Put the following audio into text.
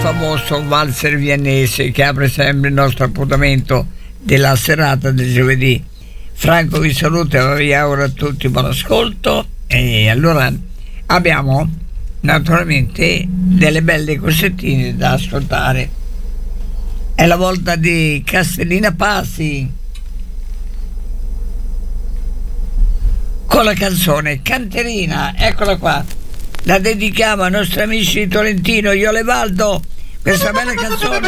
famoso valzer viennese che apre sempre il nostro appuntamento della serata del giovedì. Franco vi saluta e vi auguro a tutti buon ascolto. E allora abbiamo naturalmente delle belle cosettine da ascoltare. È la volta di Castellina Pasi con la canzone Canterina, eccola qua, la dedichiamo ai nostri amici di Tolentino. Io le Valdo questa bella canzone.